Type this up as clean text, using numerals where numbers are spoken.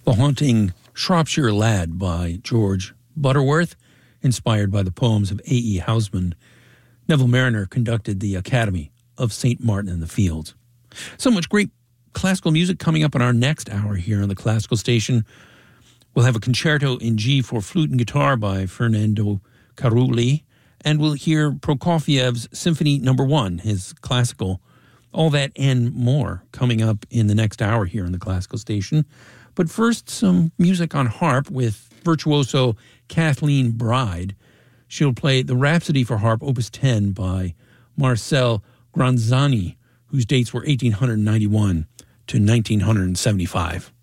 The Haunting Shropshire Lad by George Butterworth, inspired by the poems of A.E. Housman. Neville Mariner conducted the Academy of St. Martin in the Fields. So much great classical music coming up in our next hour here on the Classical Station. We'll have a concerto in G for flute and guitar by Fernando Carulli, and we'll hear Prokofiev's Symphony No. 1, his classical. All that and more coming up in the next hour here on the Classical Station. But first, some music on harp with virtuoso Kathleen Bride. She'll play the Rhapsody for Harp, Opus 10 by Marcel Granzani, whose dates were 1891 to 1975.